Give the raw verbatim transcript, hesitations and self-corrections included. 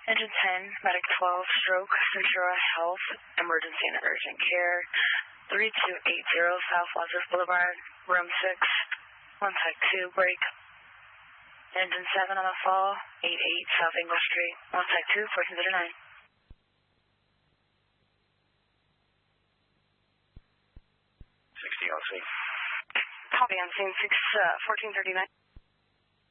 Engine ten, Medic twelve, Stroke, Centura Health, Emergency and Urgent Care, three two eight zero South Lazarus Boulevard, Room six, one type two, break. Engine seven on the fall, eight eight South English Street, one type two, fourteen thirty-nine. sixty on scene. Copy on scene, six, uh, fourteen thirty-nine.